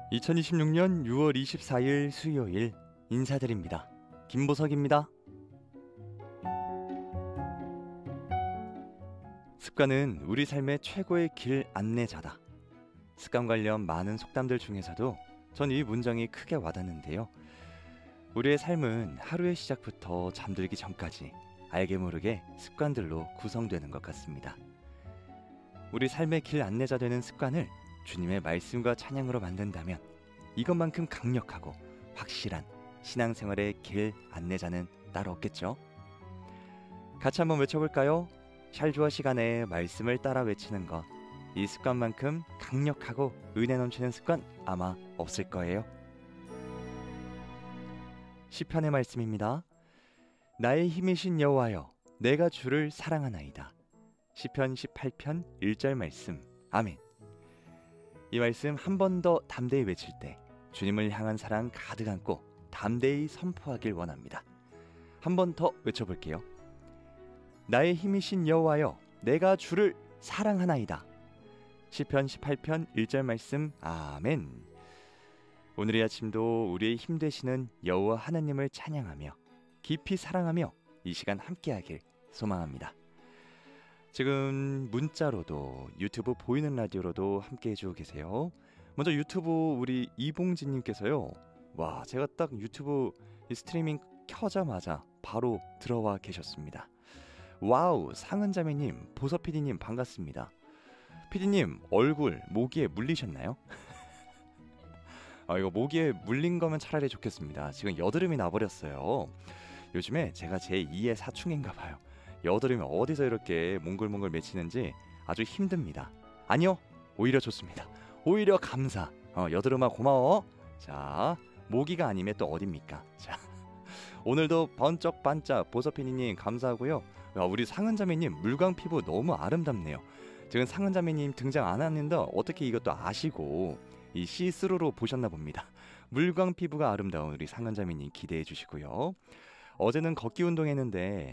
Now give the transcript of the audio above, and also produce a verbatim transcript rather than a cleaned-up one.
이천이십육 년 유월 이십사일 수요일 인사드립니다. 김보석입니다. 습관은 우리 삶의 최고의 길 안내자다. 습관 관련 많은 속담들 중에서도 전 이 문장이 크게 와닿는데요. 우리의 삶은 하루의 시작부터 잠들기 전까지 알게 모르게 습관들로 구성되는 것 같습니다. 우리 삶의 길 안내자 되는 습관을 주님의 말씀과 찬양으로 만든다면 이것만큼 강력하고 확실한 신앙생활의 길 안내자는 따로 없겠죠? 같이 한번 외쳐볼까요? 샬주어 시간에 말씀을 따라 외치는 것, 이 습관만큼 강력하고 은혜 넘치는 습관 아마 없을 거예요. 시편의 말씀입니다. 나의 힘이신 여호와여, 내가 주를 사랑하나이다. 시편 십팔 편 일 절 말씀. 아멘. 이 말씀 한 번 더 담대히 외칠 때 주님을 향한 사랑 가득 안고 담대히 선포하길 원합니다. 한 번 더 외쳐볼게요. 나의 힘이신 여호와여, 내가 주를 사랑하나이다. 시편 십팔 편 일 절 말씀. 아멘. 오늘의 아침도 우리의 힘 되시는 여호와 하나님을 찬양하며 깊이 사랑하며 이 시간 함께하길 소망합니다. 지금 문자로도 유튜브 보이는 라디오로도 함께 해주고 계세요. 먼저 유튜브 우리 이봉진님께서요. 와, 제가 딱 유튜브 스트리밍 켜자마자 바로 들어와 계셨습니다. 와우, 상은자매님, 보서피디님 반갑습니다. 피디님, 얼굴 모기에 물리셨나요? 아, 이거 모기에 물린 거면 차라리 좋겠습니다. 지금 여드름이 나버렸어요. 요즘에 제가 제이의 사춘기인가 봐요. 여드름이 어디서 이렇게 몽글몽글 맺히는지 아주 힘듭니다. 아니요, 오히려 좋습니다. 오히려 감사. 어, 여드름아 고마워. 자, 모기가 아니면 또 어딥니까? 자, 오늘도 번쩍반짝 보서피디님 감사하고요. 야, 우리 상은자매님 물광 피부 너무 아름답네요. 지금 상은자매님 등장 안 하는데 어떻게 이것도 아시고 이 시스루로 보셨나 봅니다. 물광 피부가 아름다운 우리 상은자매님 기대해 주시고요. 어제는 걷기 운동했는데